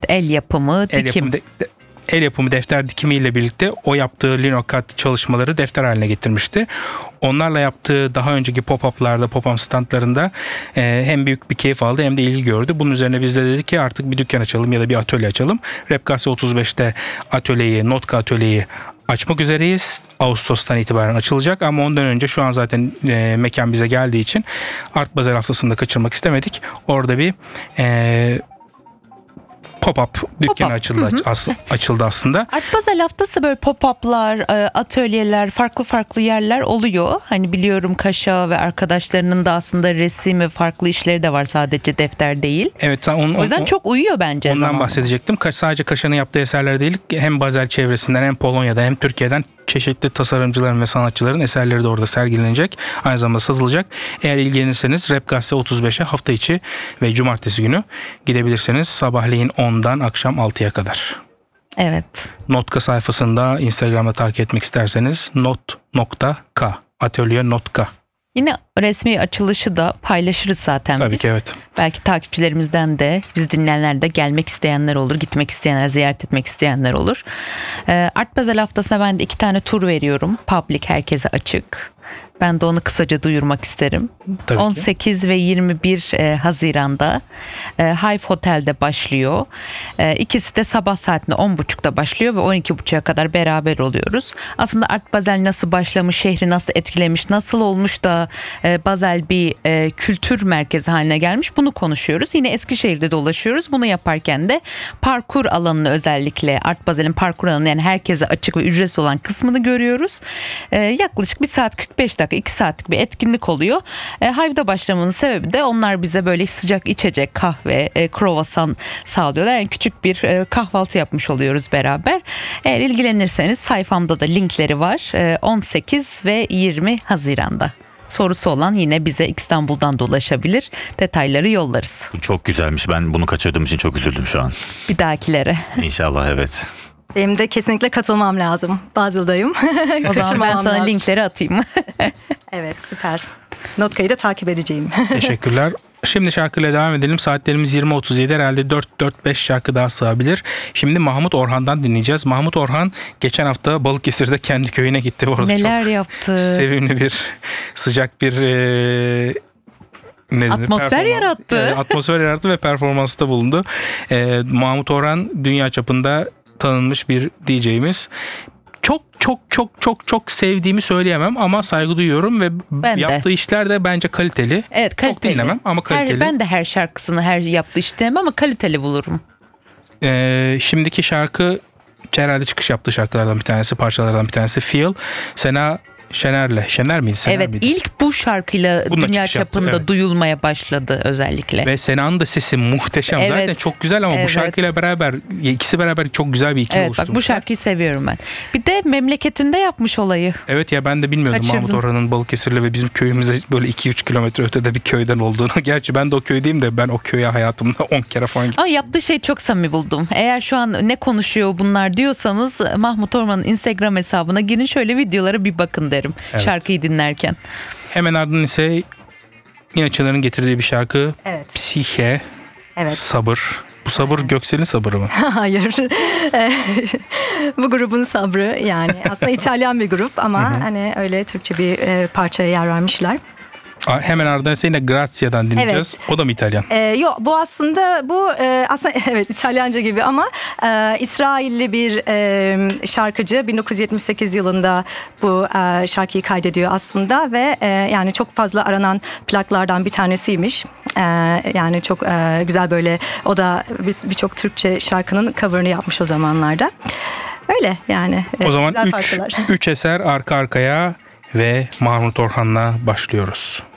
el yapımı, dikim. El yapımı defter dikimiyle birlikte o yaptığı linokat çalışmaları defter haline getirmişti. Onlarla yaptığı daha önceki pop-up'larda, pop-up standlarında hem büyük bir keyif aldı hem de ilgi gördü. Bunun üzerine biz de dedik ki artık bir dükkan açalım ya da bir atölye açalım. Repkase 35'te Notka atölyeyi açmak üzereyiz. Ağustos'tan itibaren açılacak ama ondan önce şu an zaten mekan bize geldiği için Art Basel haftasını da kaçırmak istemedik. Orada bir pop-up dükkanı açıldı aslında. Art Basel haftası böyle pop-up'lar, atölyeler, farklı yerler oluyor. Hani biliyorum Kaşa ve arkadaşlarının da aslında resim ve farklı işleri de var, sadece defter değil. Evet. O yüzden çok uyuyor bence. Ondan bahsedecektim. Sadece Kaşa'nın yaptığı eserler değil, hem Basel çevresinden hem Polonya'da hem Türkiye'den çeşitli tasarımcıların ve sanatçıların eserleri de orada sergilenecek. Aynı zamanda satılacak. Eğer ilgilenirseniz Repkase 35'e hafta içi ve cumartesi günü gidebilirsiniz. Sabahleyin 10'dan akşam 6'ya kadar. Evet. Notka sayfasında Instagram'da takip etmek isterseniz not.k atölye Notka. Yine resmi açılışı da paylaşırız zaten Tabii biz. ki, evet. Belki takipçilerimizden de, bizi dinleyenler de gelmek isteyenler olur, gitmek isteyenler, ziyaret etmek isteyenler olur. Art Basel haftasına ben de 2 tane tur veriyorum. Public, herkese açık. Ben de onu kısaca duyurmak isterim. Tabii 18 ve 21 Haziran'da Hive Hotel'de başlıyor. İkisi de sabah saatinde 10.30'da başlıyor ve 12.30'a kadar beraber oluyoruz. Aslında Art Basel nasıl başlamış, şehri nasıl etkilemiş, nasıl olmuş da Basel bir kültür merkezi haline gelmiş, bunu konuşuyoruz. Yine Eskişehir'de dolaşıyoruz. Bunu yaparken de parkur alanını, özellikle Art Basel'in parkur alanı, yani herkese açık ve ücretsiz olan kısmını görüyoruz. Yaklaşık 1 saat 45 dakika, 2 saatlik bir etkinlik oluyor. Hive'da başlamanın sebebi de onlar bize böyle sıcak içecek, kahve, kruvasan sağlıyorlar. Yani küçük bir kahvaltı yapmış oluyoruz beraber. Eğer ilgilenirseniz sayfamda da linkleri var. 18 ve 20 Haziran'da. Sorusu olan yine bize İstanbul'dan da ulaşabilir. Detayları yollarız. Çok güzelmiş. Ben bunu kaçırdığım için çok üzüldüm şu an. Bir dahakilere. İnşallah, evet. Benim de kesinlikle katılmam lazım. Basel'dayım. O zaman ben sana linkleri atayım. Evet, süper. Notka'yı da takip edeceğim. Teşekkürler. Şimdi şarkıyla devam edelim. Saatlerimiz 20.37, herhalde 4-5 şarkı daha sığabilir. Şimdi Mahmut Orhan'dan dinleyeceğiz. Mahmut Orhan geçen hafta Balıkesir'de kendi köyüne gitti. Bu arada neler çok yaptı? Sevimli bir, sıcak bir atmosfer yarattı. Yani atmosfer yarattı ve performansta bulundu. Mahmut Orhan dünya çapında tanınmış bir DJ'miz. Çok sevdiğimi söyleyemem ama saygı duyuyorum ve yaptığı işler de bence kaliteli. Evet, kaliteli. Çok dinlemem ama kaliteli. Ben de her şarkısını, her yaptığı işi dinlemem ama kaliteli bulurum. Şimdiki şarkı herhalde çıkış yaptığı şarkılardan bir tanesi, parçalardan bir tanesi. Feel. Sena Şener miydi? Evet, ilk bu şarkıyla bununla dünya çapında evet, duyulmaya başladı özellikle. Ve Sena'nın da sesi muhteşem. Evet. Zaten çok güzel ama bu şarkıyla beraber, ikisi beraber çok güzel bir ikili oluşturmuşlar. Evet, bak bu şarkıyı seviyorum ben. Bir de memleketinde yapmış olayı. Evet ya, ben de bilmiyordum Mahmut Orhan'ın Balıkesir'le ve bizim köyümüze böyle 2-3 kilometre ötede bir köyden olduğunu. Gerçi ben de o köydeyim de ben o köye hayatımda 10 kere falan gittim. Ama yaptığı şey çok samimi buldum. Eğer şu an ne konuşuyor bunlar diyorsanız Mahmut Orhan'ın Instagram hesabına girin, şöyle videolara bir bakın derim. Evet. Şarkıyı dinlerken. Hemen ardından ise yine Çınar'ın getirdiği bir şarkı. Evet. Psihe. Evet. Sabır. Bu sabır Göksel'in sabrı mı? Hayır. Bu grubun sabrı, yani aslında İtalyan bir grup ama hani öyle Türkçe bir parçaya yer vermişler. Hemen ardından ise yine Grazia'dan dinleyeceğiz. Evet. O da mı İtalyan? Yok, bu aslında evet İtalyanca gibi ama İsrailli bir şarkıcı 1978 yılında bu şarkıyı kaydediyor aslında ve yani çok fazla aranan plaklardan bir tanesiymiş. Yani çok güzel, böyle o da birçok Türkçe şarkının cover'ını yapmış o zamanlarda. Öyle yani. O zaman 3 eser arka arkaya ve Mahmut Orhan'la başlıyoruz.